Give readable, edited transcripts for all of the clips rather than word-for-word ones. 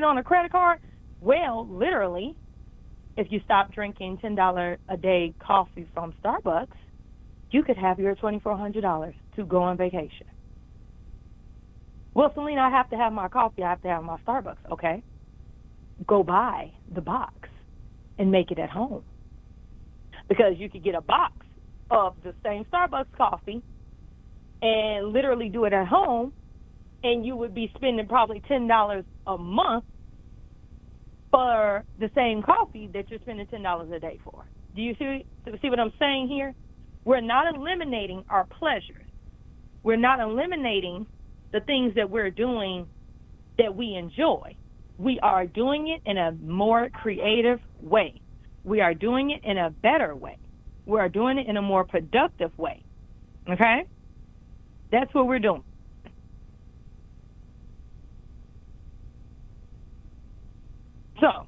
it on a credit card? Well, literally, if you stop drinking $10 a day coffee from Starbucks, you could have your $2,400 to go on vacation. Well, Selena, I have to have my coffee. I have to have my Starbucks. Okay. Go buy the box and make it at home. Because you could get a box of the same Starbucks coffee and literally do it at home, and you would be spending probably $10 a month for the same coffee that you're spending $10 a day for. Do you see what I'm saying here? We're not eliminating our pleasures. We're not eliminating the things that we're doing that we enjoy. We are doing it in a more creative way. We are doing it in a better way. We are doing it in a more productive way. Okay? That's what we're doing. So,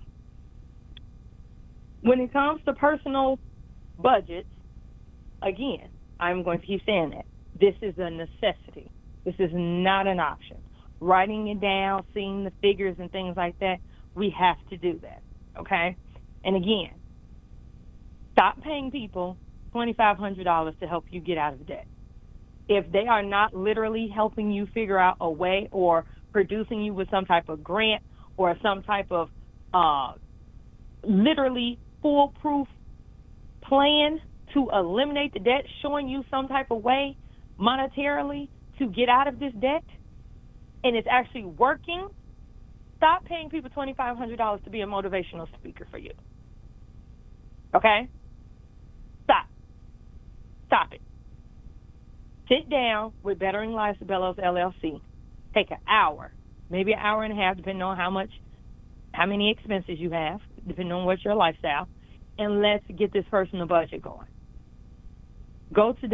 when it comes to personal budgets, again, I'm going to keep saying that. This is a necessity. This is not an option. Writing it down, seeing the figures and things like that, we have to do that, okay? And again, stop paying people $2,500 to help you get out of debt. If they are not literally helping you figure out a way or producing you with some type of grant or some type of literally foolproof plan to eliminate the debt, showing you some type of way monetarily to get out of this debt, and it's actually working, stop paying people $2,500 to be a motivational speaker for you. Okay? Stop it. Sit down with Bettering Lives of Bellows LLC. Take an hour, maybe an hour and a half, depending on how many expenses you have, depending on what's your lifestyle, and let's get this personal budget going. Go to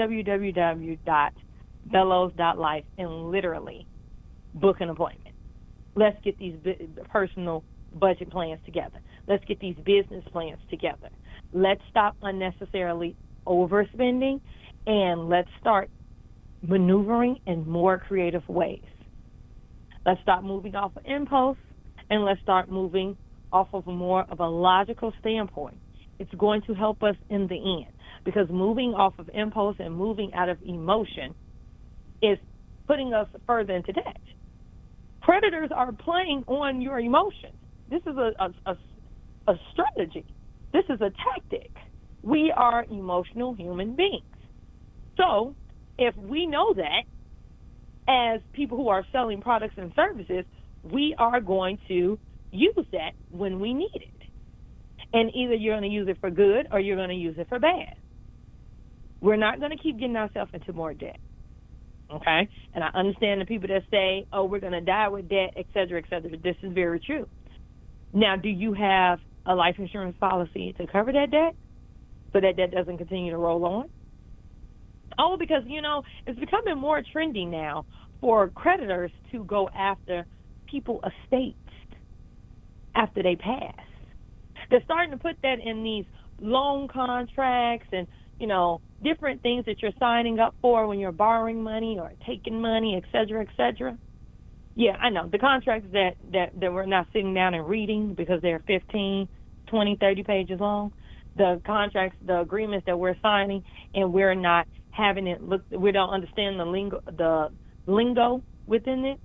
www.bellows.life and literally book an appointment. Let's get these personal budget plans together. Let's get these business plans together. Let's stop unnecessarily overspending, and let's start maneuvering in more creative ways. Let's stop moving off of impulse, and let's start moving off of more of a logical standpoint. It's going to help us in the end, because moving off of impulse and moving out of emotion is putting us further into debt. Predators are playing on your emotions. This is a strategy. This is a tactic. We are emotional human beings. So if we know that, as people who are selling products and services, we are going to use that when we need it. And either you're going to use it for good or you're going to use it for bad. We're not going to keep getting ourselves into more debt. Okay? And I understand the people that say, oh, we're going to die with debt, et cetera, et cetera. This is very true. Now, do you have a life insurance policy to cover that debt so that debt doesn't continue to roll on? Oh, because, it's becoming more trendy now for creditors to go after people's estates after they pass. They're starting to put that in these loan contracts and, different things that you're signing up for when you're borrowing money or taking money, et cetera, et cetera. Yeah, I know. The contracts that we're not sitting down and reading because they're 15, 20, 30 pages long, the contracts, the agreements that we're signing, and we're not having it look, we don't understand the lingo within it,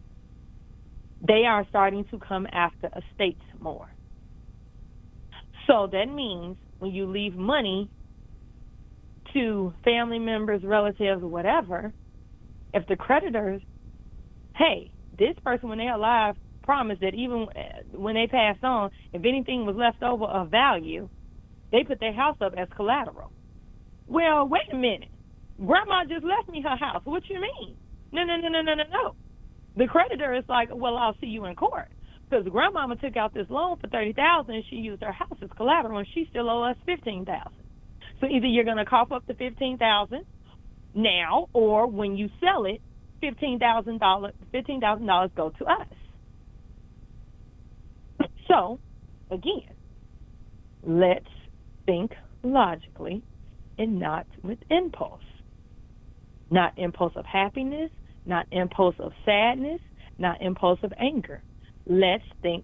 they are starting to come after estates more. So that means when you leave money to family members, relatives, whatever, if the creditors, hey, this person when they're alive promised that even when they passed on, if anything was left over of value, they put their house up as collateral. Well, wait a minute. Grandma just left me her house. What you mean? No. The creditor is like, well, I'll see you in court. Because grandmama took out this loan for $30,000 and she used her house as collateral and she still owes us $15,000. So either you're going to cough up the $15,000 now, or when you sell it, $15,000 go to us. So, again, let's think logically and not with impulse. Not impulse of happiness, not impulse of sadness, not impulse of anger. Let's think